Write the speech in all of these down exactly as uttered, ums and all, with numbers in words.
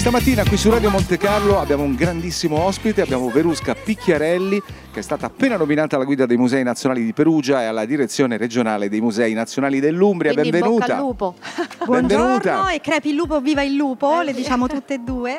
Questa mattina qui su Radio Monte Carlo abbiamo un grandissimo ospite, abbiamo Verusca Picchiarelli, che è stata appena nominata alla guida dei Musei Nazionali di Perugia e alla direzione regionale dei Musei Nazionali dell'Umbria. Quindi benvenuta. Bocca al lupo. Buongiorno e crepi il lupo, viva il lupo, le diciamo tutte e due.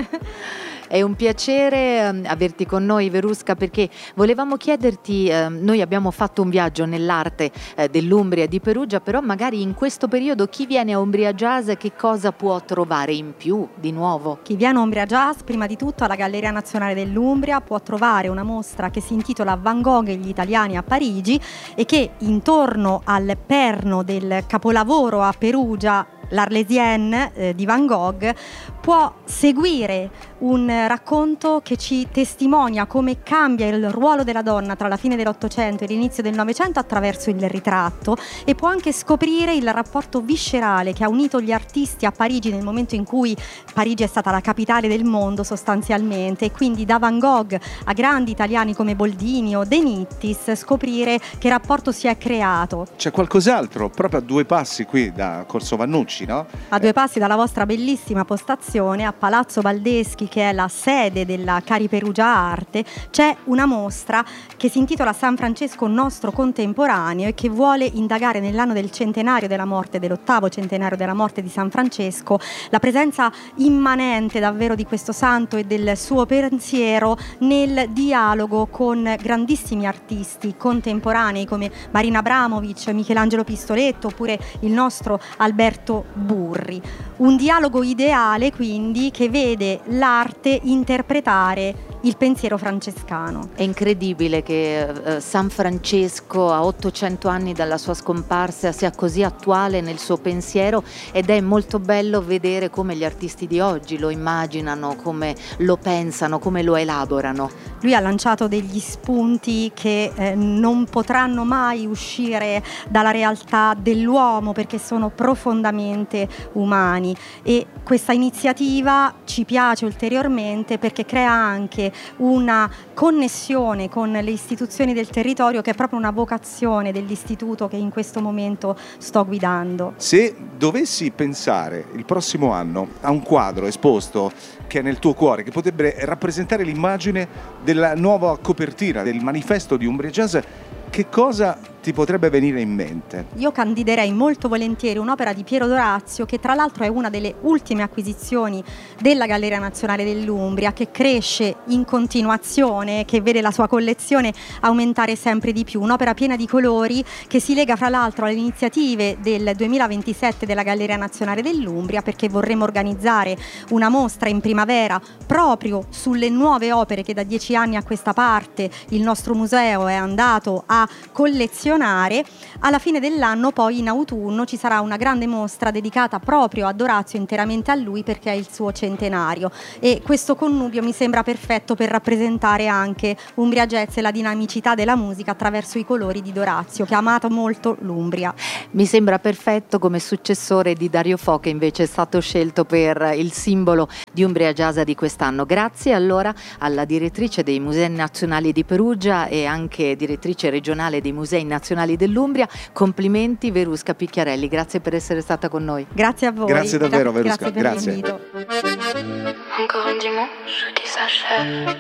È un piacere eh, averti con noi, Verusca, perché volevamo chiederti, eh, noi abbiamo fatto un viaggio nell'arte eh, dell'Umbria e di Perugia, però magari in questo periodo chi viene a Umbria Jazz che cosa può trovare in più di nuovo? Chi viene a Umbria Jazz, prima di tutto alla Galleria Nazionale dell'Umbria, può trovare una mostra che si intitola Van Gogh e gli italiani a Parigi e che intorno al perno del capolavoro a Perugia, l'Arlésienne eh, di Van Gogh, può seguire un racconto che ci testimonia come cambia il ruolo della donna tra la fine dell'Ottocento e l'inizio del Novecento attraverso il ritratto, e può anche scoprire il rapporto viscerale che ha unito gli artisti a Parigi nel momento in cui Parigi è stata la capitale del mondo sostanzialmente, e quindi da Van Gogh a grandi italiani come Boldini o De Nittis scoprire che rapporto si è creato. C'è qualcos'altro proprio a due passi qui da Corso Vannucci, no? A due passi dalla vostra bellissima postazione, a Palazzo Baldeschi, che è la sede della Cari Perugia Arte, c'è una mostra che si intitola San Francesco nostro contemporaneo e che vuole indagare nell'anno del centenario della morte, dell'ottavo centenario della morte di San Francesco, la presenza immanente davvero di questo santo e del suo pensiero nel dialogo con grandissimi artisti contemporanei come Marina Abramovic, Michelangelo Pistoletto oppure il nostro Alberto Burri. Un dialogo ideale quindi che vede l'arte interpretare il pensiero francescano. È incredibile che eh, San Francesco a ottocento anni dalla sua scomparsa sia così attuale nel suo pensiero, ed è molto bello vedere come gli artisti di oggi lo immaginano, come lo pensano, come lo elaborano. Lui ha lanciato degli spunti che eh, non potranno mai uscire dalla realtà dell'uomo perché sono profondamente umani, e questa iniziativa ci piace ulteriormente perché crea anche una connessione con le istituzioni del territorio, che è proprio una vocazione dell'istituto che in questo momento sto guidando. Se dovessi pensare il prossimo anno a un quadro esposto che è nel tuo cuore, che potrebbe rappresentare l'immagine della nuova copertina del manifesto di Umbria Jazz, che cosa ti potrebbe venire in mente? Io candiderei molto volentieri un'opera di Piero Dorazio, che tra l'altro è una delle ultime acquisizioni della Galleria Nazionale dell'Umbria, che cresce in continuazione, che vede la sua collezione aumentare sempre di più. Un'opera piena di colori che si lega fra l'altro alle iniziative del duemilaventisette della Galleria Nazionale dell'Umbria, perché vorremmo organizzare una mostra in primavera proprio sulle nuove opere che da dieci anni a questa parte il nostro museo è andato a collezionare. Alla fine dell'anno, poi in autunno, ci sarà una grande mostra dedicata proprio a Dorazio, interamente a lui, perché è il suo centenario, e questo connubio mi sembra perfetto per rappresentare anche Umbria Jazz e la dinamicità della musica attraverso i colori di Dorazio, che ha amato molto l'Umbria. Mi sembra perfetto come successore di Dario Fo, che invece è stato scelto per il simbolo di Umbria Jazz di quest'anno. Grazie allora alla direttrice dei Musei Nazionali di Perugia e anche direttrice regionale dei Musei Nazionali dell'Umbria. Complimenti, Verusca Picchiarelli, grazie per essere stata con noi. Grazie a voi. Grazie davvero, Verusca. Grazie per Grazie. l'invito. Encore un dimanche, je dis ça chef.